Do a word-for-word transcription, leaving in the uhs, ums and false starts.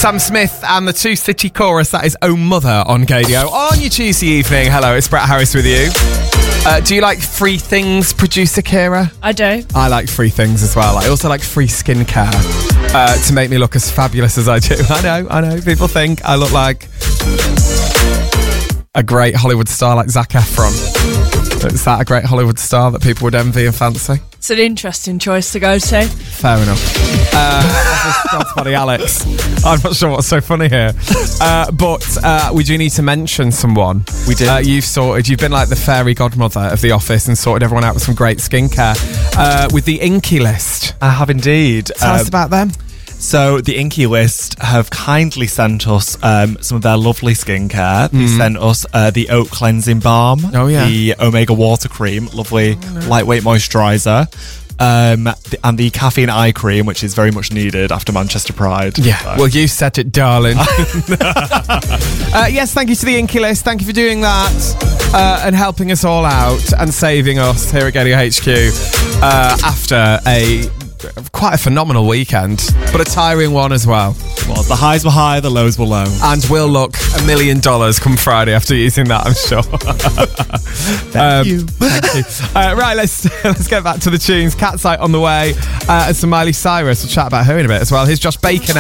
Sam Smith and the Two City Chorus. That is Oh Mother on Gadio on your Tuesday evening. Hello, it's Brett Harris with you. Uh, do you like free things, producer Kira? I do. I like free things as well. I also like free skincare uh, to make me look as fabulous as I do. I know, I know. People think I look like a great Hollywood star like Zac Efron. Is that a great Hollywood star that people would envy and fancy? It's an interesting choice to go to. Fair enough. Uh, that's funny, Alex. I'm not sure what's so funny here. Uh, but uh, we do need to mention someone. We do. Uh, you've sorted, you've been like the fairy godmother of the office and sorted everyone out with some great skincare uh, with the Inky List. I have indeed. Tell um, us about them. So the Inky List have kindly sent us um, some of their lovely skincare. They Mm. sent us uh, the Oat Cleansing Balm, Oh, yeah. the Omega Water Cream, lovely lightweight moisturiser, um, the, and the Caffeine Eye Cream, which is very much needed after Manchester Pride. Yeah, So- well, you said it, darling. uh, yes, thank you to the Inky List. Thank you for doing that uh, and helping us all out and saving us here at Gadio H Q uh, after a quite a phenomenal weekend, but a tiring one as well. well, the highs were high, the lows were low. And will look a million dollars come Friday after using that, I'm sure. Thank Um, you. Thank you. Uh, right, let's let's get back to the tunes. Cat's Eye on the way, uh, and some Miley Cyrus. We'll chat about her in a bit as well. Here's Josh Baker now.